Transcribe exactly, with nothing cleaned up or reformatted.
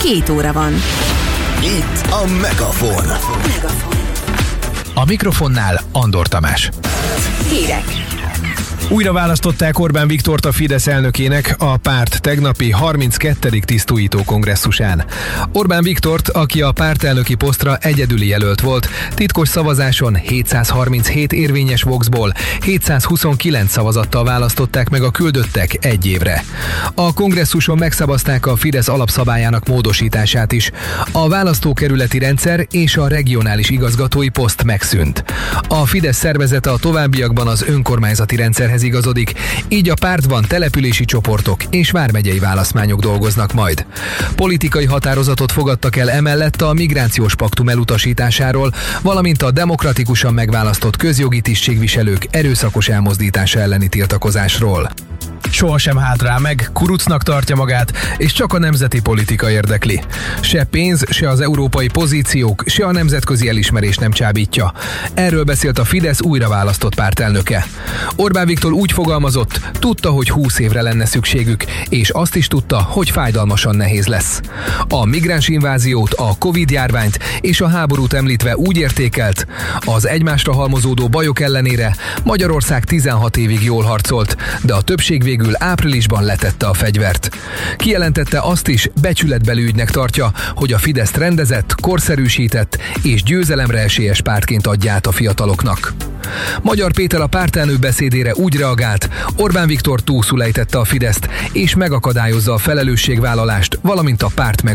Két óra van. Itt a Megafon. A mikrofonnál Andor Tamás. Hírek. Újra választották Orbán Viktort a Fidesz elnökének a párt tegnapi harminckettedik tisztújító kongresszusán. Orbán Viktort, aki a pártelnöki posztra egyedüli jelölt volt, titkos szavazáson hétszázharminchét érvényes voxból hétszázhuszonkilenc szavazattal választották meg a küldöttek egy évre. A kongresszuson megszavazták a Fidesz alapszabályának módosítását is. A választókerületi rendszer és a regionális igazgatói poszt megszűnt. A Fidesz szervezete a továbbiakban az önkormányzati rendszerhez igazodik, így a pártban települési csoportok és vármegyei választmányok dolgoznak majd. Politikai határozatot fogadtak el emellett a migrációs paktum elutasításáról, valamint a demokratikusan megválasztott közjogi tisztségviselők erőszakos elmozdítása elleni tiltakozásról. Sohasem hátrál meg, kurucnak tartja magát, és csak a nemzeti politika érdekli. Se pénz, se az európai pozíciók, se a nemzetközi elismerés nem csábítja. Erről beszélt a Fidesz újra választott pártelnöke. Orbán Viktor úgy fogalmazott, tudta, hogy húsz évre lenne szükségük, és azt is tudta, hogy fájdalmasan nehéz lesz. A migráns inváziót, a Covid-járványt és a háborút említve úgy értékelt, az egymásra halmozódó bajok ellenére Magyarország tizenhat évig jól harcolt, de a többség végül áprilisban letette a fegyvert. Kijelentette azt is, becsületbeli ügynek tartja, hogy a Fideszt rendezett, korszerűsített és győzelemre esélyes pártként adja át a fiataloknak. Magyar Péter a pártelnök beszédére úgy reagált, Orbán Viktor túlszul ejtette a Fideszt, és megakadályozza a felelősségvállalást, valamint a párt meg